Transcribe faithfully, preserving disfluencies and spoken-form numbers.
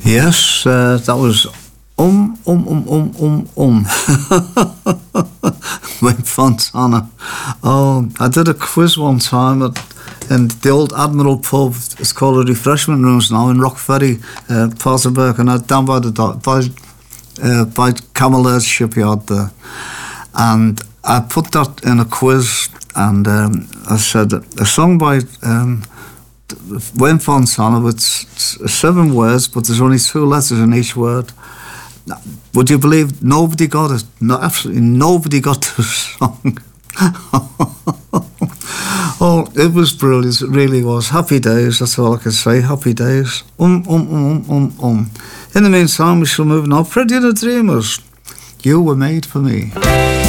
Yes, uh, that was Um, um, um, um, um, um. Wayne Fontana. Oh, I did a quiz one time at in the old Admiral pub. It's called the Refreshment Rooms now in Rock Ferry, uh, Paterberg, and down by the dock, by uh, by Camelot shipyard there. And I put that in a quiz, and um, I said a song by um, Wayne Fontana with seven words, but there's only two letters in each word. Would you believe nobody got it? No, absolutely nobody got the song. Oh, it was brilliant. It really was. Happy days, that's all I can say. Happy days. Um, um, um, um, um. In the meantime, we shall move now. Pretty the Dreamers. You were made for me.